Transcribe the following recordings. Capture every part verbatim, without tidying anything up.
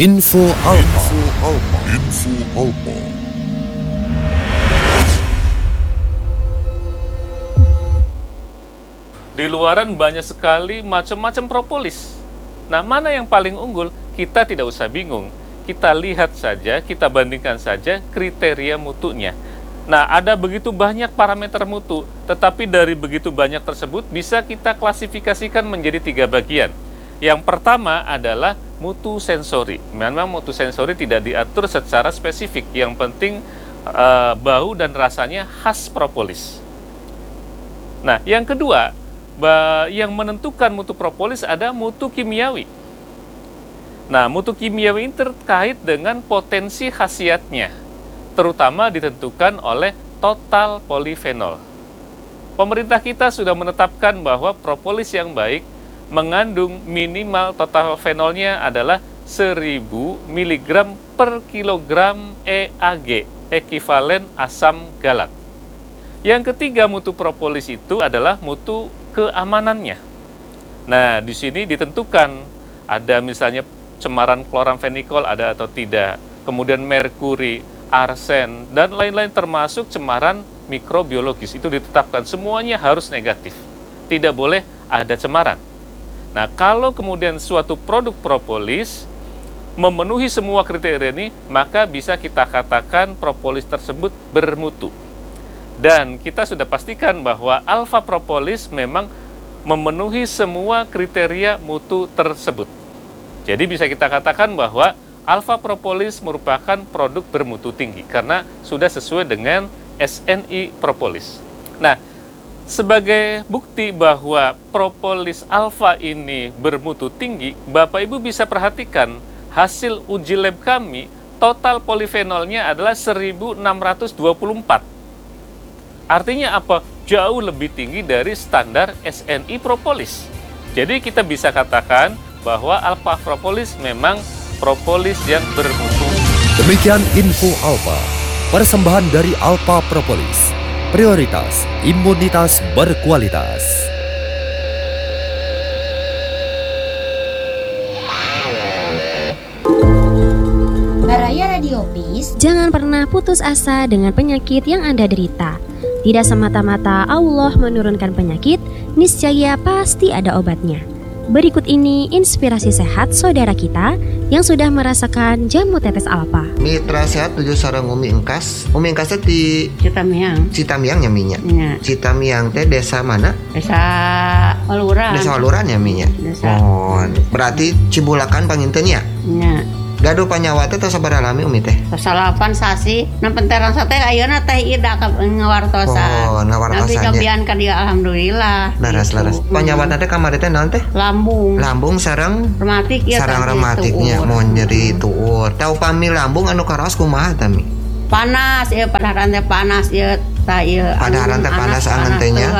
Info Alpa. Info Alpa. Info Alpa. Di luaran banyak sekali macam-macam propolis. Nah, mana yang paling unggul? Kita tidak usah bingung. Kita lihat saja, kita bandingkan saja kriteria mutunya. Nah, ada begitu banyak parameter mutu, tetapi dari begitu banyak tersebut bisa kita klasifikasikan menjadi tiga bagian. Yang pertama adalah mutu sensori. Memang mutu sensori tidak diatur secara spesifik. Yang penting uh, bau dan rasanya khas propolis. Nah, yang kedua, yang menentukan mutu propolis ada mutu kimiawi. Nah, mutu kimiawi ini terkait dengan potensi khasiatnya, terutama ditentukan oleh total polifenol. Pemerintah kita sudah menetapkan bahwa propolis yang baik mengandung minimal total fenolnya adalah seribu miligram per kilogram E A G, ekivalen asam galat. Yang ketiga mutu propolis itu adalah mutu keamanannya. Nah, di sini ditentukan ada misalnya cemaran kloramfenikol ada atau tidak, kemudian merkuri, arsen, dan lain-lain termasuk cemaran mikrobiologis itu ditetapkan semuanya harus negatif. Tidak boleh ada cemaran. Nah, kalau kemudian suatu produk propolis memenuhi semua kriteria ini, maka bisa kita katakan propolis tersebut bermutu. Dan kita sudah pastikan bahwa alfa propolis memang memenuhi semua kriteria mutu tersebut. Jadi bisa kita katakan bahwa alfa propolis merupakan produk bermutu tinggi karena sudah sesuai dengan S N I propolis. Nah, sebagai bukti bahwa propolis alfa ini bermutu tinggi, Bapak Ibu bisa perhatikan hasil uji lab kami, total polifenolnya adalah seribu enam ratus dua puluh empat. Artinya apa? Jauh lebih tinggi dari standar S N I propolis. Jadi kita bisa katakan bahwa alfa propolis memang propolis yang bermutu. Demikian Info Alpa, persembahan dari Alpa Propolis. Prioritas imunitas berkualitas. Baraya Radiopis, jangan pernah putus asa dengan penyakit yang Anda derita. Tidak semata-mata Allah menurunkan penyakit, niscaya pasti ada obatnya. Berikut ini inspirasi sehat saudara kita yang sudah merasakan jamu tetes Alpa. Mitra sehat tujuh sarang Umi Engkas. Umi Engkas di Citamiang. Citamiang nyaminya. Ya. Citamiang teh desa mana? Desa Waluran. Desa Waluran nyaminya. Desa. Oh, berarti Cibulakan pangintennya. Ya. Gaduh panyawa teh tos sabar alami Umi teh. Salapan sasi, nampenteran sate ayeuna teh ida ka ngawartosan. Oh, ngawartosan. Tapi cobian ka dia alhamdulillah. Laras-laras. Gitu. Panyawa teh kamari teh naon teh? Lambung. Lambung sareng rematik ya. Sareng rematiknya mau nyeri tuur. Tau pami lambung anu karaos kumaha tami? Panas ya, padaharan teh panas ya. Ta ieu padaharan teh panas angeun teh nya.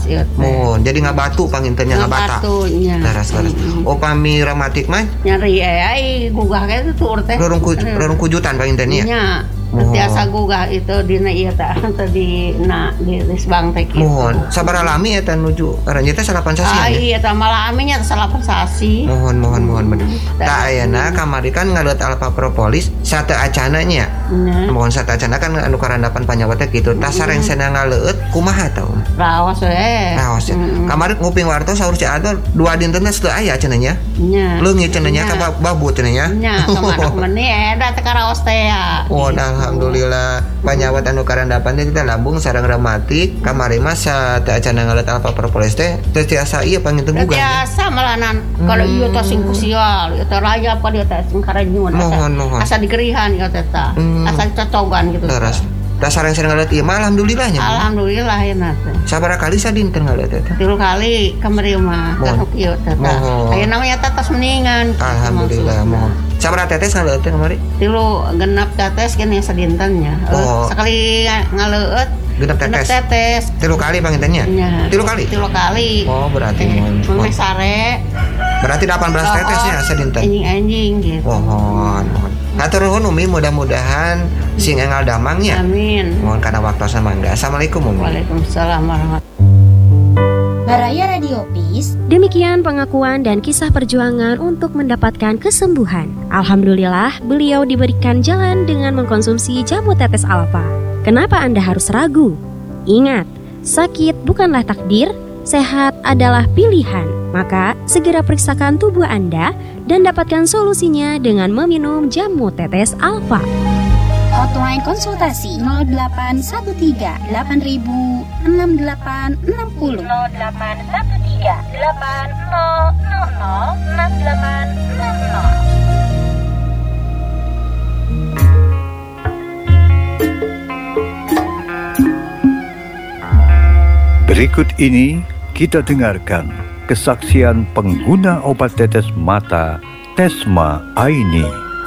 Oh, jadi ngabatu pangintennya ngabata. Laras-laras. Oh, pami rematik mah nyeri ai gugah ge tuur teh. Rorong rorong kujutan pangintennya. Nya. Tiasa gugah itu dina ieu teh teh di na di Risbang teh kitu. Mohon, sabar alami eta nuju. Karena teh salapan sasi. Ah iya teh malami nya salapan sasi. Mohon mohon mohon bener. Da ayeuna kamari kan ngaleut alfa propolis sate acana nya. Mohon sate acana kan anu karandapan panyawa teh kitu. Tas sareng cenah ngaleut kumaha tah? Raos we. Raos. Kamari nguping wartos saur si Ador dua dinten teh teu aya cenah nya. Nya. Leungit cenah nya ka babu cenah nya. Nya, kamanak meuni eta teh karaos teh ya. Oh, alhamdulillah panyawat anu karandapan teh kita lambung sareng rematik kamari mah sa teh acana ngaleut alfa propolis teh teu tiasa ieu panginten gugah. Tiasa malanan kalau ieu teh sing kusial ieu teh rayap ka dieu teh sing karenyun asa digerihan ieu teh tah. Asa cocogan gitu. Terus dasar yang sering ngaleut ieu mah alhamdulillahnya. Alhamdulillah ya teh. Sabaraha kali sadinten ngaleut teh? Tilu kali kamari mah teh ieu teh tah. Ayeuna mah nya tetes mendingan. Alhamdulillah mohon. Sabaraha tetes ngaleut teh kamari? Tilu genep tetes kan yang sadintennya. Oh. Sekali ngaleut genep tetes. tetes. Tilu kali pangintennya? Ya. Tilu kali? Tilu kali. Oh, berarti mohon. Mame sare. Berarti delapan belas tetesnya sadinten. Anjing-anjing gitu. Mohon, mohon. Hatur nuhun Umi, mudah-mudahan sing enggal damangnya. Amin. Mohon kana waktosna mangga. Assalamualaikum Umi. Waalaikumsalam warahmatullahi Baraya Radio Peace. Demikian pengakuan dan kisah perjuangan untuk mendapatkan kesembuhan. Alhamdulillah, beliau diberikan jalan dengan mengkonsumsi jamu tetes alfa. Kenapa Anda harus ragu? Ingat, sakit bukanlah takdir, sehat adalah pilihan. Maka, segera periksakan tubuh Anda dan dapatkan solusinya dengan meminum jamu tetes alfa. Hotline konsultasi nol delapan satu tiga delapan ribu enam delapan enam nol nol delapan satu tiga delapan nol nol nol enam delapan enam nol. Berikut ini kita dengarkan kesaksian pengguna obat tetes mata Tesma Aini.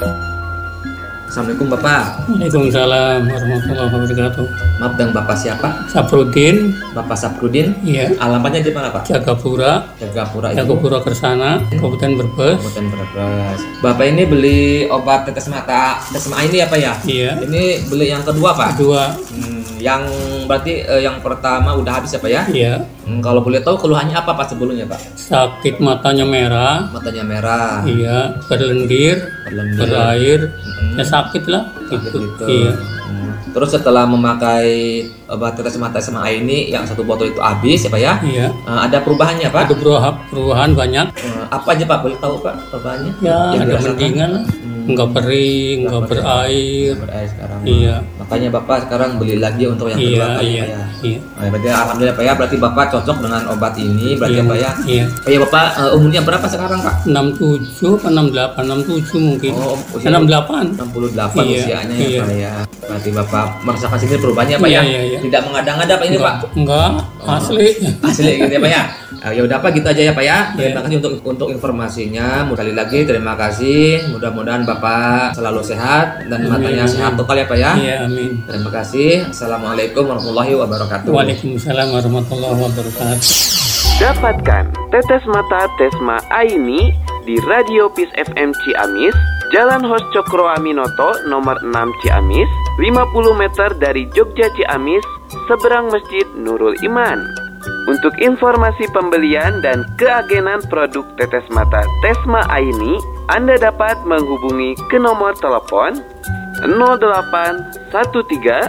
Assalamualaikum Bapak. Waalaikumsalam warahmatullahi wabarakatuh. Maaf, dengan Bapak siapa? Saprudin. Bapak Saprudin? Iya. Alamatnya di mana Pak? Jagapura. Jagapura itu? Jagapura Kersana, Kabupaten Brebes. Kabupaten Brebes. Bapak ini beli obat tetes mata Tesma ini apa ya? Iya. Ini beli yang kedua Pak? Kedua. Hmm, yang berarti eh, yang pertama udah habis ya Pak ya? Iya. Hmm, kalau boleh tahu keluhannya apa Pak sebelumnya Pak? Sakit matanya merah. Matanya merah. Iya. Berlendir. Berlendir. Berair. Hmm. Ya sakit lah. Gitu. gitu. Iya. Hmm. Terus setelah memakai obat tetes mata Tesma ini yang satu botol itu habis ya Pak ya? Iya. Uh, ada perubahannya Pak? Ada perubahan, perubahan banyak. Uh, apa aja Pak? Boleh tahu Pak perubahannya? Ya, yang ada dirasakan? mendingan lah. Hmm. Enggak kering, enggak berair. Berair sekarang. Iya. Makanya Bapak sekarang beli lagi untuk yang Iya, kedua kali iya, Pak ya? iya. Nah, berarti alhamdulillah Pak ya, berarti Bapak cocok dengan obat ini berarti Iya, ya Pak ya? Iya. Oh ya Bapak, uh, umurnya berapa sekarang Pak? enam puluh tujuh atau enam puluh delapan, enam puluh tujuh mungkin. Oh, usia enam puluh delapan. enam puluh delapan Iya, usianya iya. ya Pak ya. Berarti Bapak merasakan sini perubahannya Pak Iya, ya? iya, iya. Tidak mengada-ngada Pak ini Enggak, Pak? enggak, asli. Asli gitu ya Pak ya. Uh, ya udah Pak, gitu aja ya Pak ya. Terima Iya. kasih untuk untuk informasinya. Sekali lagi terima kasih. Mudah-mudahan Bapak selalu sehat dan Amin, matanya amin. sehat total ya Pak ya. Iya, amin. Terima kasih. Assalamualaikum warahmatullahi wabarakatuh. Waalaikumsalam warahmatullahi wabarakatuh. Dapatkan tetes mata Tesma Aini di Radio Peace F M Ciamis, Jalan Hos Cokro Aminoto nomor enam Ciamis, lima puluh meter dari Jogja Ciamis, seberang Masjid Nurul Iman. Untuk informasi pembelian dan keagenan produk tetes mata Tesma Aini, Anda dapat menghubungi ke nomor telepon nol delapan satu tiga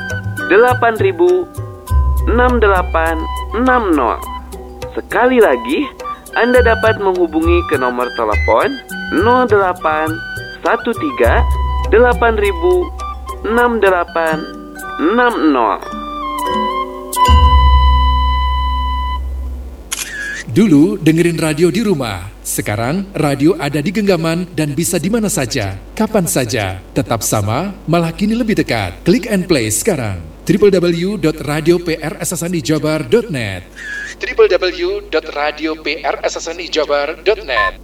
delapan ribu enam delapan enam nol. Sekali lagi, Anda dapat menghubungi ke nomor telepon nol delapan satu tiga delapan ribu enam delapan enam nol. Dulu dengerin radio di rumah, sekarang radio ada di genggaman dan bisa di mana saja, kapan saja. Tetap sama, malah kini lebih dekat. Klik and play sekarang. w w w dot radio p r s s n i jabar dot net w w w dot radio p r s s n i jabar dot net.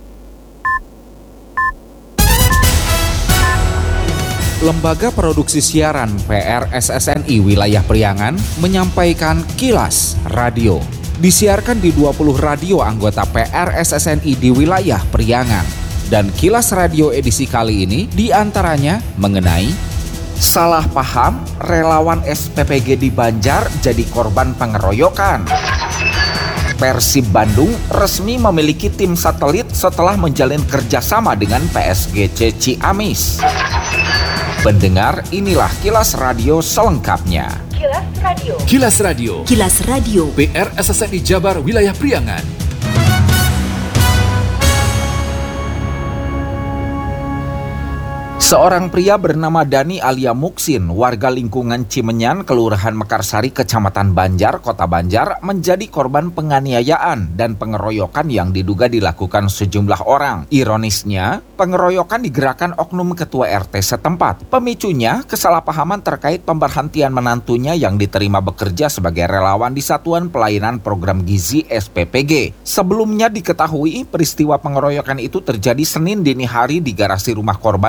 Lembaga Produksi Siaran P R S S N I Wilayah Priangan menyampaikan Kilas Radio. Disiarkan di dua puluh radio anggota P R S S N I di wilayah Priangan. Dan Kilas Radio edisi kali ini diantaranya mengenai salah paham relawan S P P G di Banjar jadi korban pengeroyokan. Persib Bandung resmi memiliki tim satelit setelah menjalin kerjasama dengan P S G C Ciamis. Pendengar, inilah Kilas Radio selengkapnya. Kilas Radio. Kilas Radio. Kilas Radio. P R S S N I Jabar Wilayah Priangan. Seorang pria bernama Dani Alia Muksin, warga lingkungan Cimenyan, Kelurahan Mekarsari, Kecamatan Banjar, Kota Banjar, menjadi korban penganiayaan dan pengeroyokan yang diduga dilakukan sejumlah orang. Ironisnya, pengeroyokan digerakkan oknum ketua R T setempat. Pemicunya, kesalahpahaman terkait pemberhentian menantunya yang diterima bekerja sebagai relawan di Satuan Pelayanan Program Gizi S P P G. Sebelumnya diketahui peristiwa pengeroyokan itu terjadi Senin dini hari di garasi rumah korban di Gang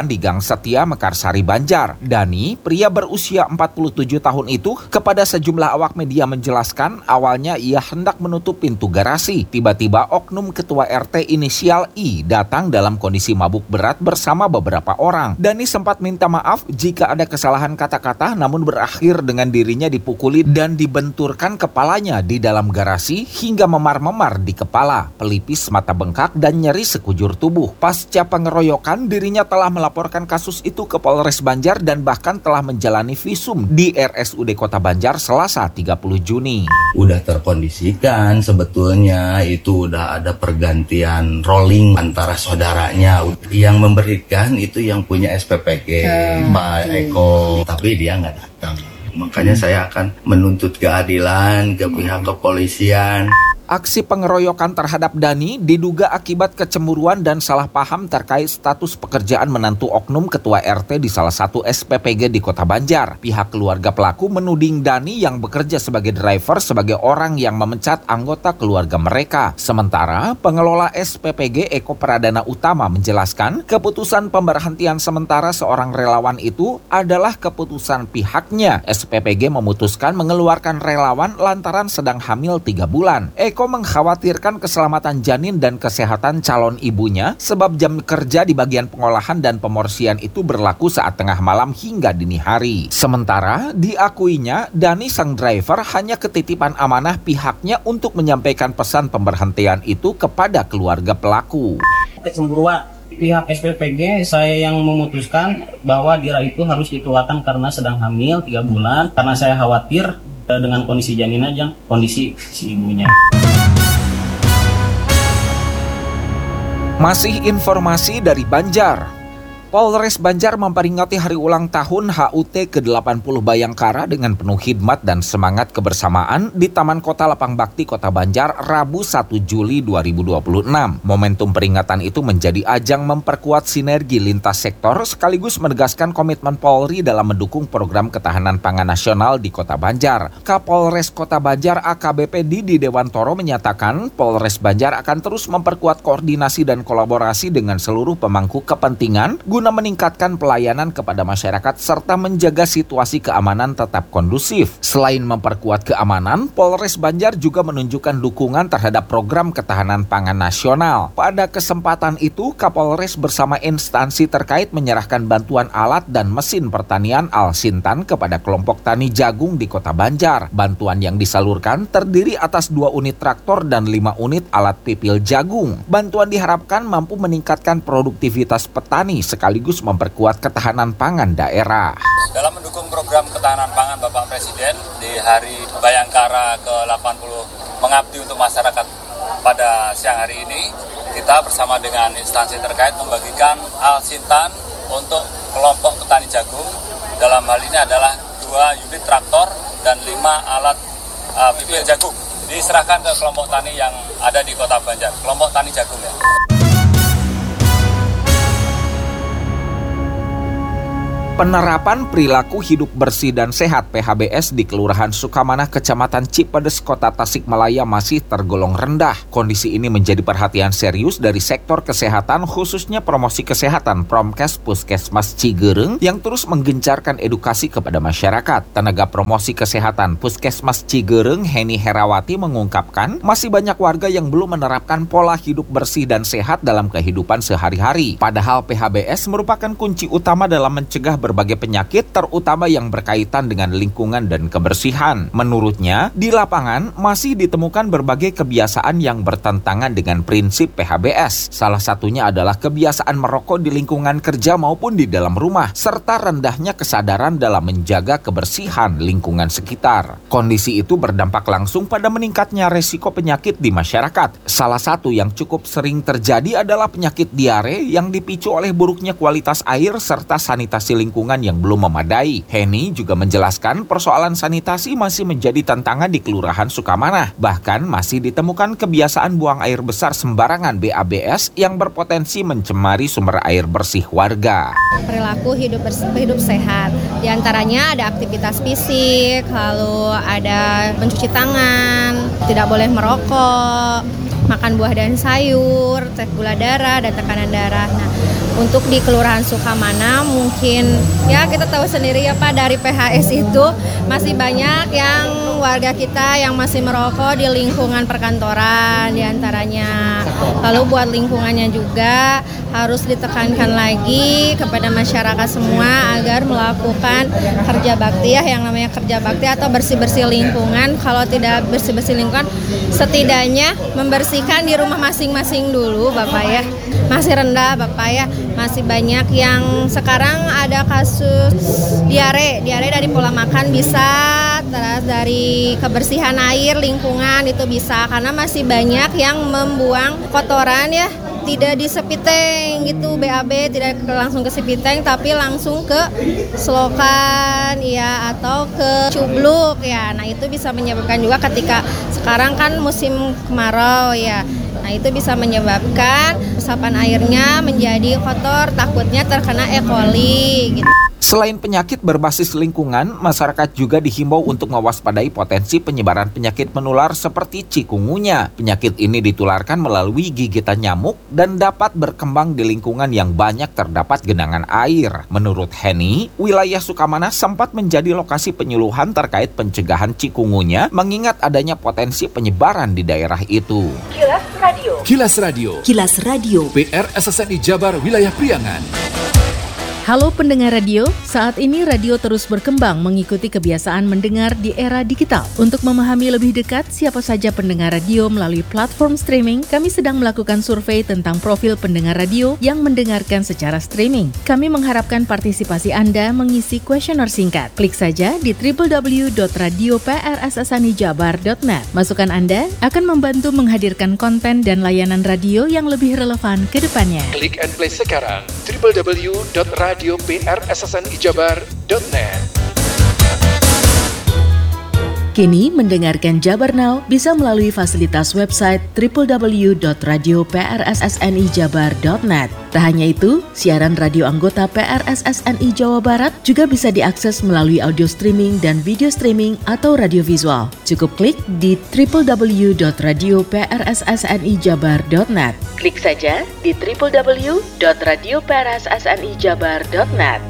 Setia Mekarsari Banjar. Dani, pria berusia empat puluh tujuh tahun itu, kepada sejumlah awak media menjelaskan awalnya ia hendak menutup pintu garasi. Tiba-tiba oknum ketua R T inisial I datang dalam kondisi mabuk berat bersama beberapa orang. Dani sempat minta maaf jika ada kesalahan kata-kata, namun berakhir dengan dirinya dipukuli dan dibenturkan kepalanya di dalam garasi hingga memar-memar di kepala, pelipis, mata bengkak, dan nyeri sekujur tubuh. Pasca pengeroyokan, dirinya telah melaporkan kasus itu ke Polres Banjar dan bahkan telah menjalani visum di R S U D Kota Banjar Selasa tiga puluh Juni. Udah terkondisikan sebetulnya, itu udah ada pergantian rolling antara saudaranya. Yang memberikan itu yang punya S P P G, hmm. Pak Eko, tapi dia nggak datang. Makanya hmm. saya akan menuntut keadilan ke pihak kepolisian. Aksi pengeroyokan terhadap Dani diduga akibat kecemburuan dan salah paham terkait status pekerjaan menantu oknum ketua R T di salah satu S P P G di Kota Banjar. Pihak keluarga pelaku menuding Dani yang bekerja sebagai driver sebagai orang yang memecat anggota keluarga mereka. Sementara pengelola S P P G Eko Pradana Utama menjelaskan keputusan pemberhentian sementara seorang relawan itu adalah keputusan pihaknya. S P P G memutuskan mengeluarkan relawan lantaran sedang hamil tiga bulan. Eko Eko mengkhawatirkan keselamatan janin dan kesehatan calon ibunya sebab jam kerja di bagian pengolahan dan pemorsian itu berlaku saat tengah malam hingga dini hari. Sementara diakuinya Dani sang driver hanya ketitipan amanah pihaknya untuk menyampaikan pesan pemberhentian itu kepada keluarga pelaku. Kecemburuan pihak S P P G, saya yang memutuskan bahwa Dira itu harus dikeluarkan karena sedang hamil tiga bulan, karena saya khawatir dengan kondisi janin aja, kondisi si ibunya. Masih informasi dari Banjar. Polres Banjar memperingati hari ulang tahun H U T ke delapan puluh Bayangkara dengan penuh hikmat dan semangat kebersamaan di Taman Kota Lapang Bakti Kota Banjar Rabu satu Juli dua ribu dua puluh enam. Momentum peringatan itu menjadi ajang memperkuat sinergi lintas sektor sekaligus menegaskan komitmen Polri dalam mendukung program ketahanan pangan nasional di Kota Banjar. Kapolres Kota Banjar A K B P Didi Dewantoro menyatakan Polres Banjar akan terus memperkuat koordinasi dan kolaborasi dengan seluruh pemangku kepentingan guna meningkatkan pelayanan kepada masyarakat serta menjaga situasi keamanan tetap kondusif. Selain memperkuat keamanan, Polres Banjar juga menunjukkan dukungan terhadap program ketahanan pangan nasional. Pada kesempatan itu, Kapolres bersama instansi terkait menyerahkan bantuan alat dan mesin pertanian Al-Sintan kepada kelompok tani jagung di Kota Banjar. Bantuan yang disalurkan terdiri atas dua unit traktor dan lima unit alat pipil jagung. Bantuan diharapkan mampu meningkatkan produktivitas petani sekaligus sekaligus memperkuat ketahanan pangan daerah. Dalam mendukung program ketahanan pangan Bapak Presiden di Hari Bayangkara ke delapan puluh mengabdi untuk masyarakat pada siang hari ini, kita bersama dengan instansi terkait membagikan Al-Sintan untuk kelompok petani jagung. Dalam hal ini adalah dua unit traktor dan lima alat uh, pipil jagung. Jadi diserahkan ke kelompok tani yang ada di Kota Banjar, kelompok tani jagung ya. Penerapan perilaku hidup bersih dan sehat P H B S di Kelurahan Sukamanah, Kecamatan Cipedes, Kota Tasikmalaya masih tergolong rendah. Kondisi ini menjadi perhatian serius dari sektor kesehatan, khususnya promosi kesehatan Promkes Puskesmas Cigereng yang terus menggencarkan edukasi kepada masyarakat. Tenaga promosi kesehatan Puskesmas Cigereng, Heni Herawati, mengungkapkan masih banyak warga yang belum menerapkan pola hidup bersih dan sehat dalam kehidupan sehari-hari. Padahal P H B S merupakan kunci utama dalam mencegah berbagai penyakit, terutama yang berkaitan dengan lingkungan dan kebersihan. Menurutnya, di lapangan masih ditemukan berbagai kebiasaan yang bertentangan dengan prinsip P H B S. Salah satunya adalah kebiasaan merokok di lingkungan kerja maupun di dalam rumah, serta rendahnya kesadaran dalam menjaga kebersihan lingkungan sekitar. Kondisi itu berdampak langsung pada meningkatnya resiko penyakit di masyarakat. Salah satu yang cukup sering terjadi adalah penyakit diare yang dipicu oleh buruknya kualitas air serta sanitasi lingkungan yang belum memadai. Heni juga menjelaskan persoalan sanitasi masih menjadi tantangan di Kelurahan Sukamanah. Bahkan masih ditemukan kebiasaan buang air besar sembarangan B A B S yang berpotensi mencemari sumber air bersih warga. Perilaku hidup bersih, hidup sehat. Di antaranya ada aktivitas fisik, lalu ada mencuci tangan, tidak boleh merokok, makan buah dan sayur, cek gula darah dan tekanan darah. Nah, Untuk di Kelurahan Sukamana mungkin ya kita tahu sendiri ya Pak, dari P H S itu masih banyak yang warga kita yang masih merokok di lingkungan perkantoran diantaranya. Lalu buat lingkungannya juga harus ditekankan lagi kepada masyarakat semua agar melakukan kerja bakti ya, yang namanya kerja bakti atau bersih-bersih lingkungan. Kalau tidak bersih-bersih lingkungan, setidaknya membersihkan di rumah masing-masing dulu Bapak ya. Masih rendah Bapak ya, masih banyak yang sekarang ada kasus diare, diare dari pola makan bisa, terus dari kebersihan air lingkungan itu bisa, karena masih banyak yang membuang kotoran ya, tidak di sepiteng gitu, B A B tidak langsung ke sepiteng tapi langsung ke selokan ya atau ke cubluk ya. Nah itu bisa menyebabkan juga ketika sekarang kan musim kemarau ya. Nah itu bisa menyebabkan resapan airnya menjadi kotor, takutnya terkena E. coli gitu. Selain penyakit berbasis lingkungan, masyarakat juga dihimbau untuk mewaspadai potensi penyebaran penyakit menular seperti cikungunya. Penyakit ini ditularkan melalui gigitan nyamuk dan dapat berkembang di lingkungan yang banyak terdapat genangan air. Menurut Henny, wilayah Sukamana sempat menjadi lokasi penyuluhan terkait pencegahan cikungunya, mengingat adanya potensi penyebaran di daerah itu. Kilas Radio. Kilas Radio. Kilas Radio. P R S S N I Jabar Wilayah Priangan. Halo pendengar radio, saat ini radio terus berkembang mengikuti kebiasaan mendengar di era digital. Untuk memahami lebih dekat siapa saja pendengar radio melalui platform streaming, kami sedang melakukan survei tentang profil pendengar radio yang mendengarkan secara streaming. Kami mengharapkan partisipasi Anda mengisi kuesioner singkat. Klik saja di w w w dot radio p r s s n i jabar dot net. Masukan Anda akan membantu menghadirkan konten dan layanan radio yang lebih relevan ke depannya. Klik and play sekarang w w w dot radio p r s s n i jabar dot net. Kini mendengarkan Jabar Now bisa melalui fasilitas website w w w dot radio p r s s n i jabar dot net. Tak hanya itu, siaran radio anggota P R S S N I Jawa Barat juga bisa diakses melalui audio streaming dan video streaming atau radio visual. Cukup klik di w w w dot radio p r s s n i jabar dot net. Klik saja di w w w dot radio p r s s n i jabar dot net.